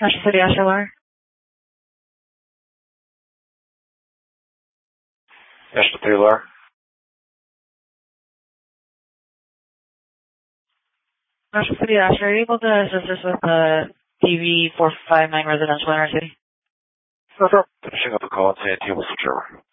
National City SLR. National 3 Laura. National City Asher, are you able to assist us with the TV 459 residential in our city? No problem. Finishing up the call and saying to you, we'll switch over.